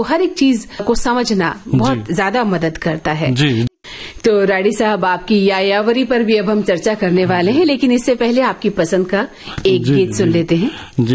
हर एक चीज को समझना बहुत ज्यादा मदद करता है। जी। तो राडी साहब, आपकी यायावरी पर भी अब हम चर्चा करने वाले हैं, लेकिन इससे पहले आपकी पसंद का एक गीत सुन लेते हैं। जी।